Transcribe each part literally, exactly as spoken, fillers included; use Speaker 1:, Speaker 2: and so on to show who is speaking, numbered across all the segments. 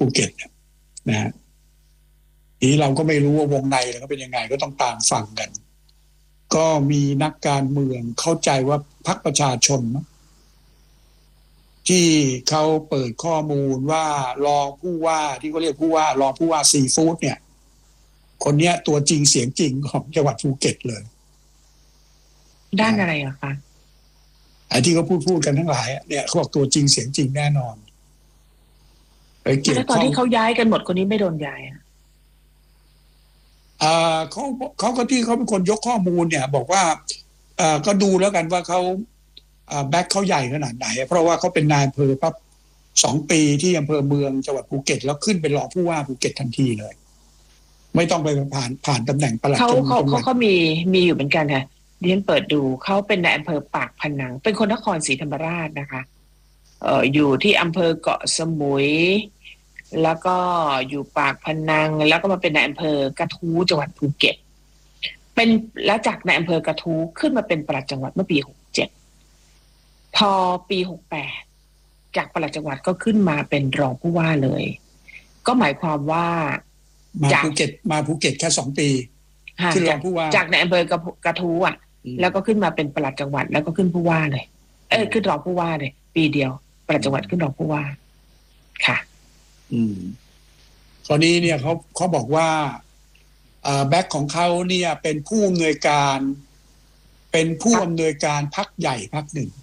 Speaker 1: ภูเก็ตนะฮะนี้เราก็ไม่รู้ว่าวงในเขาเป็นยังไงก็ต้องตามฟังกันก็มีนักการเมืองเข้าใจว่าพรรคประชาชนที่เขาเปิดข้อมูลว่ารองผู้ว่าที่เขาเรียกผู้ว่ารองผู้ว่าซีฟู้ดเนี่ยคนเนี้ยตัวจริงเสียงจริงของจังหวัดภูเก็ตเลย
Speaker 2: ด้านอะไรอะคะ
Speaker 1: ไอ้ที่เขาพูดพูดกันทั้งหลายเนี่ยเขาบอกตัวจริงเสียงจริงแน่นอน
Speaker 2: แล้วตอนที่เขาย้ายกันหมดคนนี้ไม่โดนย้ายอ่ะ
Speaker 1: อ่าเขาเขาก็ที่เขาเป็นคนยกข้อมูลเนี่ยบอกว่าอ่าก็ดูแล้วกันว่าเขาอ่าแบ็คเขาใหญ่ขนาดไหนเพราะว่าเขาเป็นนายอำเภอปั๊บสองปีที่อำเภอเมืองจังหวัดภูเก็ตแล้วขึ้นเป็นรองผู้ว่าภูเก็ตทันทีเลยไม่ต้องไปผ่านผ่านตำแหน่งปลัด
Speaker 2: เขาเขาเขาเขามีมีอยู่เหมือนกันค่ะดิฉันเปิดดูเขาเป็นนายอำเภอปากพนังเป็นคนนครศรีธรรมราชนะคะเอ่ออยู่ที่อำเภอเกาะสมุยแล้วก็อยู่ปากพนังแล้วก็มาเป็นนายอำเภอกระทู้จังหวัดภูเก็ตเป็นแล้วจากนายอำเภอกระทู้ขึ้นมาเป็นปลัดจังหวัดเมื่อปีหกเจ็ดพอปีหกแปดจากปลัดจังหวัดก็ขึ้นมาเป็นรองผู้ว่าเลยก็หมายความว่า
Speaker 1: มาภูเก็ตมาภูเก็ตแค่สองปีขึ้นรองผู้ว่า
Speaker 2: จากในอำเภอกระทู้อ่ะแล้วก็ขึ้นมาเป็นปลัดจังหวัดแล้วก็ขึ้นผู้ว่าเลยเออขึ้นรองผู้ว่าเลยปีเดียวปลัดจังหวัดขึ้นรองผู้ว่าค่ะ
Speaker 1: อืมตอนนี้เนี่ยเขาเขาบอกว่าอ่าแบ็คของเขาเนี่ยเป็นผู้อำนวยการเป็นผู้อำนวยการพรรคใหญ่พรรคหนึ่ง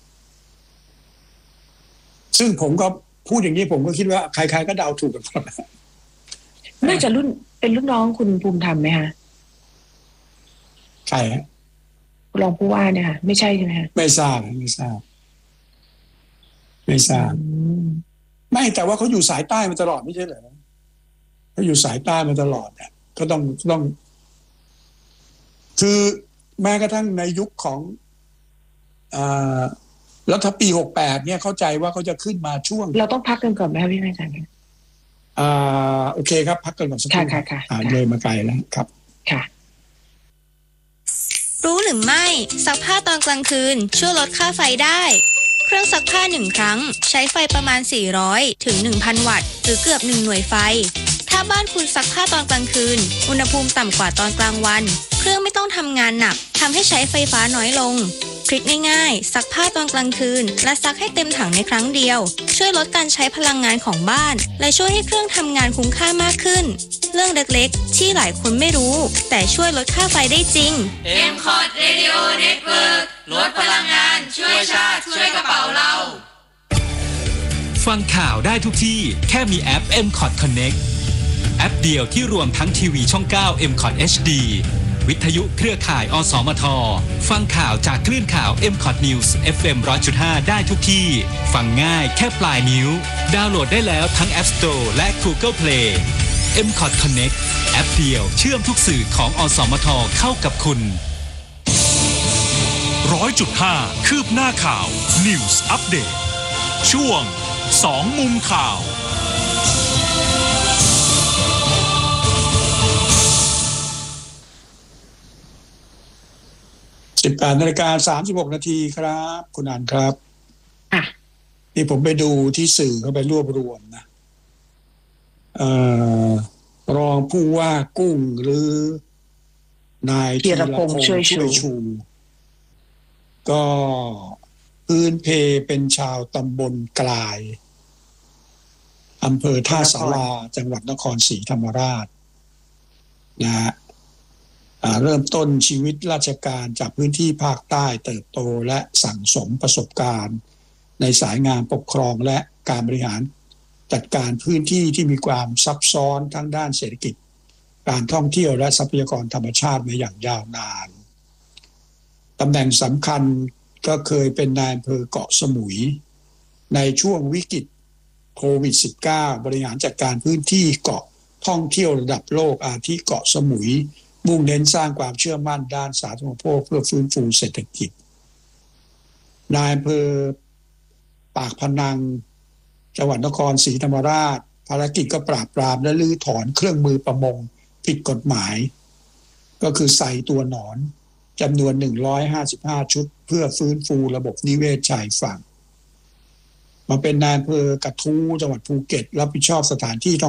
Speaker 1: ซึ่งผมก็พูดอย่างนี้ผมก็คิดว่าใครๆก็เดาถูกกันหมด
Speaker 2: น่าจะรุ่นเป็นรุ่นน้องคุณภูมิธรรมไหมคะ
Speaker 1: ใช่ฮะ
Speaker 2: รองผู้ว่าเนี่ยค่ะไม่ใช่ใช่ไหมคะ
Speaker 1: ไม่ทราบไม่ทราบไม่ทราบไม่แต่ว่าเขาอยู่สายใต้มาตลอดไม่ใช่เหรอเขาอยู่สายใต้มาตลอดเนี่ยก็ต้องต้องคือแม้กระทั่งในยุคของอ่าแล้วถ้าปีหกแปดเนี่ยเข้าใจว่าเขาจะขึ้นมาช่วง
Speaker 2: เราต้องพักกันก่อนไหมคะพี่แม่จัน
Speaker 1: อ่าโอเคครับพักกันก่อนสักครู่
Speaker 2: ค่ะค่ะค่ะ
Speaker 1: เลยมาไกลแล้วครับ
Speaker 2: ค่ะ
Speaker 3: รู้หรือไม่ซักผ้าตอนกลางคืนช่วยลดค่าไฟได้เครื่องซักผ้าหนึ่งครั้งใช้ไฟประมาณสี่ร้อยถึง หนึ่งพัน วัตต์หรือเกือบหนึ่งหน่วยไฟถ้าบ้านคุณซักผ้าตอนกลางคืนอุณหภูมิต่ำกว่าตอนกลางวันเครื่องไม่ต้องทำงานหนักทำให้ใช้ไฟฟ้าน้อยลงทริคง่ายๆซักผ้าตอนกลางคืนและซักให้เต็มถังในครั้งเดียวช่วยลดการใช้พลังงานของบ้านและช่วยให้เครื่องทำงานคุ้มค่ามากขึ้นเรื่องเล็กๆที่หลายคนไม่รู้แต่ช่วยลดค่าไฟได้จริง
Speaker 4: เอ็ม คอร์ด Radio Network ลดพลังงานช่วยชาติช่วยกระเป๋าเรา
Speaker 5: ฟังข่าวได้ทุกที่แค่มีแอป เอ็ม คอร์ด Connect แอปเดียวที่รวมทั้งทีวีช่องเก้า เอ็ม คอร์ด เอช ดี วิทยุเครือข่ายอสมทฟังข่าวจากคลื่นข่าว เอ็ม คอร์ด News เอฟ เอ็ม หนึ่งร้อยจุดห้า ได้ทุกที่ฟังง่ายแค่ปลายนิ้วดาวน์โหลดได้แล้วทั้ง App Store และ Google Play เอ็ม คอร์ด Connect แอปเดียวเชื่อมทุกสื่อของอสมทเข้ากับคุณ
Speaker 6: หนึ่งร้อยจุดห้า คืบหน้าข่าว News Update ช่วงสองมุมข่าว
Speaker 1: สิบแปดนาฬิกาสามสิบหกนาทีครับคุณอันครับอ่ะนี่ผมไปดูที่สื่อเขาไปรวบรวมนะเอ่อรองผู้ว่ากุ้งหรือนายธีรพงษ์ช่วยชูก็พื้นเพเป็นชาวตำบลกลายอำเภอท่าสาราจังหวัดนครศรีธรรมราชนะฮะเริ่มต้นชีวิตราชการจากพื้นที่ภาคใต้เติบโตและสั่งสมประสบการณ์ในสายงานปกครองและการบริหารจัดการพื้นที่ที่มีความซับซ้อนทั้งด้านเศรษฐกิจการท่องเที่ยวและทรัพยากรธรรมชาติมาอย่างยาวนานตำแหน่งสำคัญก็เคยเป็นนายอำเภอเกาะสมุยในช่วงวิกฤตโควิด สิบเก้า บริหารจัดการพื้นที่เกาะท่องเที่ยวระดับโลกอาทิเกาะสมุยมุ่งเน้นสร้างความเชื่อมั่นด้านสาธารณูปโภคเพื่อฟื้นฟูเศรษฐกิจนายอำเภอปากพนังจังหวัดนครศรีธรรมราชภารกิจก็ปราบปรามและลื้อถอนเครื่องมือประมงผิดกฎหมายก็คือใส่ตัวหนอนจำนวนหนึ่งร้อยห้าสิบห้าชุดเพื่อฟื้นฟูระบบนิเวศชายฝั่งมาเป็นนายอำเภอกระทู้จังหวัดภูเก็ตรับผิดชอบสถานที่